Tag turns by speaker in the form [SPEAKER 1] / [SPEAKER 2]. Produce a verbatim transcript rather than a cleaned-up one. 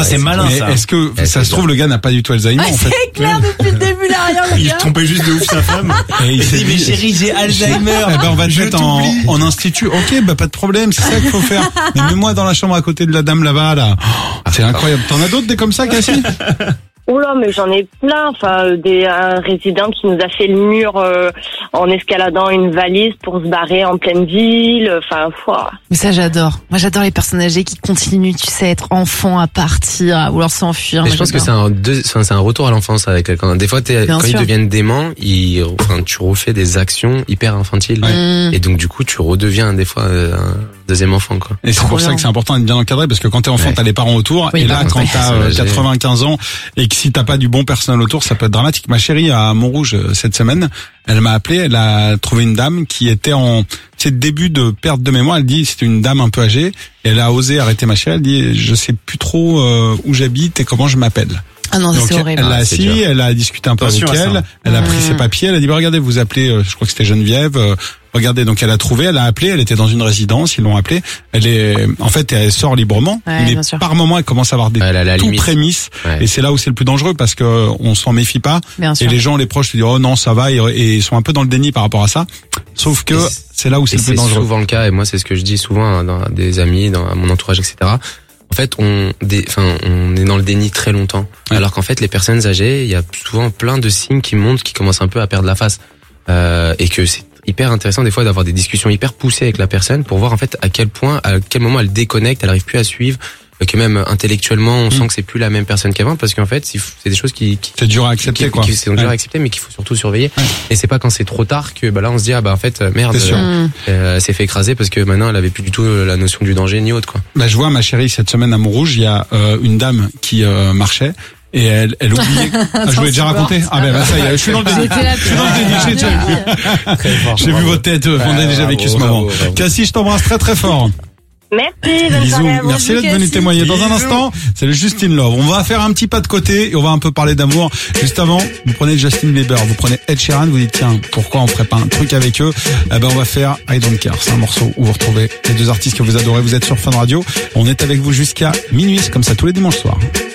[SPEAKER 1] Ça, c'est malin,
[SPEAKER 2] mais
[SPEAKER 1] ça.
[SPEAKER 2] Est-ce que,
[SPEAKER 3] Eh,
[SPEAKER 2] ça se trouve, le gars n'a pas du tout Alzheimer,
[SPEAKER 4] Ouais,
[SPEAKER 2] en fait.
[SPEAKER 4] c'est clair depuis le début là, rien le
[SPEAKER 1] Il
[SPEAKER 4] gars.
[SPEAKER 1] trompait juste de ouf sa femme.
[SPEAKER 2] Et il s'est
[SPEAKER 1] dit, mais
[SPEAKER 2] dit,
[SPEAKER 1] chérie, j'ai Alzheimer.
[SPEAKER 2] Eh ben, on va te
[SPEAKER 1] Je
[SPEAKER 2] mettre en,
[SPEAKER 1] t'oublie.
[SPEAKER 2] en institut. Ok, bah, pas de problème, c'est ça qu'il faut faire. Mais mets-moi dans la chambre à côté de la dame là-bas, là. Oh, c'est incroyable. T'en as d'autres des comme ça, Cassie?
[SPEAKER 5] Oula, mais j'en ai plein. Enfin, euh, des un résident qui nous a fait le mur euh, en escaladant une valise pour se barrer en pleine ville. Enfin, foi.
[SPEAKER 4] Mais ça, j'adore. Moi, j'adore les personnes âgées qui continuent, tu sais, être enfants à partir, à vouloir s'enfuir.
[SPEAKER 3] Mais
[SPEAKER 4] Moi,
[SPEAKER 3] je pense que
[SPEAKER 4] j'adore.
[SPEAKER 3] c'est un, deux, enfin, c'est un retour à l'enfance avec quelqu'un. Des fois, t'es,
[SPEAKER 4] Bien
[SPEAKER 3] quand
[SPEAKER 4] sûr.
[SPEAKER 3] ils deviennent déments, ils, enfin, tu refais des actions hyper infantiles.
[SPEAKER 4] Mmh.
[SPEAKER 3] Et donc, du coup, tu redeviens des fois euh, un deuxième enfant, quoi.
[SPEAKER 2] Et c'est
[SPEAKER 4] Trop
[SPEAKER 2] pour ça
[SPEAKER 4] bien.
[SPEAKER 2] que c'est important d'être bien encadré, parce que quand t'es enfant,
[SPEAKER 3] Ouais.
[SPEAKER 2] t'as les parents autour,
[SPEAKER 4] Oui,
[SPEAKER 2] et
[SPEAKER 4] par
[SPEAKER 2] là,
[SPEAKER 3] contre,
[SPEAKER 2] quand
[SPEAKER 3] ouais,
[SPEAKER 2] t'as
[SPEAKER 3] ça
[SPEAKER 2] euh,
[SPEAKER 3] va gérer.
[SPEAKER 2] quatre-vingt-quinze ans, et que si t'as pas du bon personnel autour, ça peut être dramatique. Ma chérie à Montrouge, euh, cette semaine, elle m'a appelé, elle a trouvé une dame qui était en, c'est début de perte de mémoire, elle dit, c'était une dame un peu âgée, et elle a osé arrêter ma chérie, elle dit, je sais plus trop euh, où j'habite et comment je m'appelle.
[SPEAKER 4] Ah non, ça,
[SPEAKER 2] Donc
[SPEAKER 4] c'est horrible.
[SPEAKER 2] elle l'a
[SPEAKER 3] Ah, c'est
[SPEAKER 2] assis,
[SPEAKER 3] dur.
[SPEAKER 2] elle a discuté un peu
[SPEAKER 1] Attention
[SPEAKER 2] avec
[SPEAKER 1] à
[SPEAKER 2] elle,
[SPEAKER 1] ça.
[SPEAKER 2] elle a pris
[SPEAKER 4] Mmh.
[SPEAKER 2] ses papiers, elle a dit bah regardez, vous appelez, euh, je crois que c'était Geneviève, euh, regardez, donc elle a trouvé, elle a appelé, elle était dans une résidence, ils l'ont appelée, elle est, en fait elle sort librement,
[SPEAKER 4] Ouais,
[SPEAKER 2] mais
[SPEAKER 4] bien sûr.
[SPEAKER 2] par moment elle commence à avoir des
[SPEAKER 3] Elle a la
[SPEAKER 2] tout
[SPEAKER 3] limite.
[SPEAKER 2] prémices,
[SPEAKER 3] Ouais.
[SPEAKER 2] et c'est là où c'est le plus dangereux parce que euh, on s'en méfie pas,
[SPEAKER 4] Bien
[SPEAKER 2] et
[SPEAKER 4] sûr.
[SPEAKER 2] les gens, les proches se disent oh non ça va, et, et ils sont un peu dans le déni par rapport à ça, sauf que
[SPEAKER 3] Et
[SPEAKER 2] c'est là où c'est
[SPEAKER 3] Et
[SPEAKER 2] le plus
[SPEAKER 3] c'est
[SPEAKER 2] dangereux.
[SPEAKER 3] souvent le cas, et moi c'est ce que je dis souvent hein, dans des amis, dans à mon entourage, et cetera. En fait, on, dé, enfin, on est dans le déni très longtemps,
[SPEAKER 2] Ouais.
[SPEAKER 3] alors qu'en fait, les personnes âgées, il y a souvent plein de signes qui montrent qu'ils commencent un peu à perdre la face, euh, et que c'est hyper intéressant des fois d'avoir des discussions hyper poussées avec la personne pour voir en fait à quel point, à quel moment elle déconnecte, elle arrive plus à suivre, que même intellectuellement, on
[SPEAKER 2] Mm.
[SPEAKER 3] sent que c'est plus la même personne qu'avant, parce qu'en fait, c'est des choses qui, qui
[SPEAKER 2] C'est dur à accepter
[SPEAKER 3] qui,
[SPEAKER 2] quoi.
[SPEAKER 3] qui sont dures à
[SPEAKER 2] Ouais.
[SPEAKER 3] accepter, mais qu'il faut surtout surveiller.
[SPEAKER 2] Ouais.
[SPEAKER 3] Et c'est pas quand c'est trop tard que bah là on se dit ah bah en fait merde,
[SPEAKER 2] C'est sûr.
[SPEAKER 3] euh,
[SPEAKER 4] Mmh.
[SPEAKER 3] euh, elle s'est fait écraser parce que maintenant elle avait plus du tout la notion du danger ni autre quoi.
[SPEAKER 2] Bah, je vois ma chérie cette semaine à Montrouge, il y a euh, une dame qui euh, marchait. Et elle, elle oubliait. Ah, je vous l'ai déjà raconté. Ah ben bah, ça y est, je suis dans le déni.
[SPEAKER 4] J'étais là,
[SPEAKER 2] Je suis dans le déni. J'ai déjà, j'ai vu votre tête. On a déjà vécu ce moment. Cassie, je t'embrasse très très fort.
[SPEAKER 5] Merci. Bonne
[SPEAKER 2] Bisous.
[SPEAKER 5] soirée à vous.
[SPEAKER 2] Merci d'être venu
[SPEAKER 4] Cassie.
[SPEAKER 2] témoigner. Dans un
[SPEAKER 1] Bisous.
[SPEAKER 2] instant, c'est le Justin Love. On va faire un petit pas de côté et on va un peu parler d'amour. Juste avant, vous prenez Justin Bieber, vous prenez Ed Sheeran, vous dites tiens, pourquoi on ferait pas un truc avec eux? Eh ben on va faire I Don't Care. C'est un morceau où vous retrouvez les deux artistes que vous adorez. Vous êtes sur Fun Radio. On est avec vous jusqu'à minuit, c'est comme ça tous les dimanches soirs.